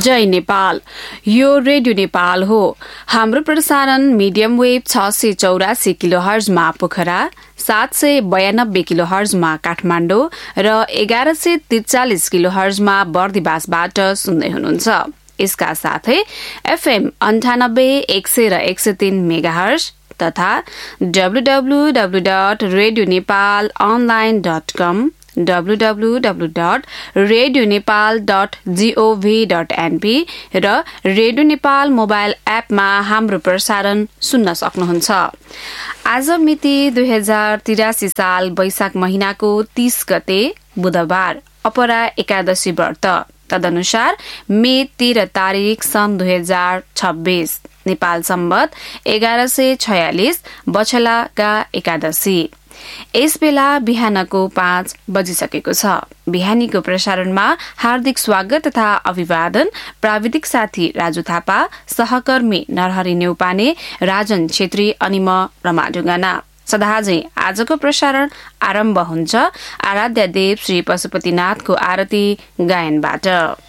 जय नेपाल। यो रेडियो नेपाल हो। हाम्रो प्रसारण मिडियम वेभ 684 किलोहर्जमा पोखरा, 792 किलोहर्जमा काठमाडौँ र 1143 किलोहर्जमा बर्दिवासबाट सुन्दै हुनुहुन्छ। यसका साथै FM 98, 100 र 103 मेगाहर्ज तथा www.radionepalonline.com www.radionepal.gov.np र रेडियो नेपाल मोबाइल एपमा हाम्रो प्रसारण सुन्न सक्नुहुन्छ। आज मिति 2083 साल वैशाख महिनाको 30 गते बुधबार, अपरा एकादशी व्रत, तदनुसार मे 13 तारिक सन् 2026, नेपाल सम्बत 1146 बछलाका एकादशी। यस बेला बिहानको 5 बजिसकेको छ। बिहानीको प्रसारणमा हार्दिक स्वागत तथा अभिवादन प्राविधिक साथी राजु थापा, सहकर्मी नरहरी न्यौपाने, राजन छेत्री अनि म रमा ढुङ्गाना। सदाझै आजको प्रसारण आरम्भ हुन्छ आराध्य देव श्री पशुपतिनाथको आरती गायनबाट।